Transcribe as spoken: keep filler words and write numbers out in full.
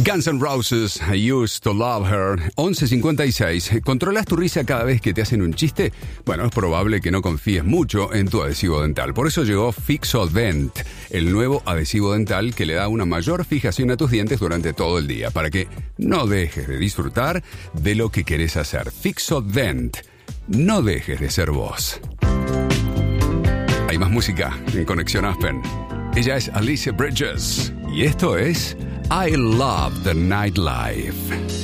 Guns N' Roses, I Used to Love Her. once cincuenta y seis. ¿Controlas tu risa cada vez que te hacen un chiste? Bueno, es probable que no confíes mucho en tu adhesivo dental. Por eso llegó Fixodent, el nuevo adhesivo dental que le da una mayor fijación a tus dientes durante todo el día, para que no dejes de disfrutar de lo que querés hacer. Fixodent. No dejes de ser vos. Hay más música en Conexión Aspen. Ella es Alicia Bridges y esto es I Love the Nightlife.